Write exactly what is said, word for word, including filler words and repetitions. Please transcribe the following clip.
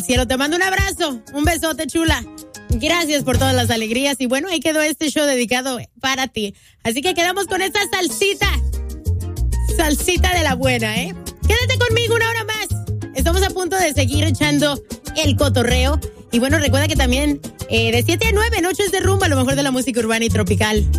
Cielo, te mando un abrazo, un besote, chula. Gracias por todas las alegrías. Y bueno, ahí quedó este show dedicado para ti. Así que quedamos con esta salsita. Salsita de la buena, ¿eh? Quédate conmigo una hora más. Estamos a punto de seguir echando el cotorreo. Y bueno, recuerda que también eh, de siete a nueve, noches de rumba, lo mejor de la música urbana y tropical.